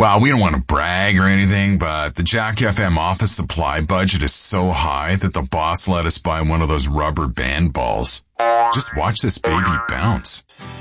Well, we don't want to brag or anything, but the Jack FM office supply budget is so high that the boss let us buy one of those rubber band balls. Just watch this baby bounce.